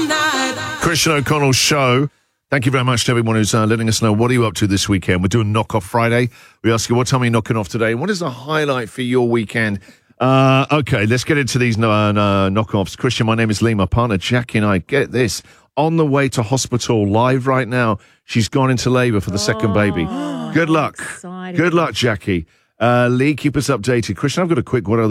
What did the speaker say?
Christian O'Connell's show. Thank you very much to everyone who's letting us know what are you up to this weekend. We're doing Knock Off Friday. We ask you what time are you knocking off today. What is the highlight for your weekend? Okay, let's get into these knock-offs. Christian, my name is Lee. My partner Jackie and I, get this, on the way to hospital live right now. She's gone into labour for the second baby. Good luck. Exciting. Good luck, Jackie. Lee, keep us updated. Christian, I've got a quick what are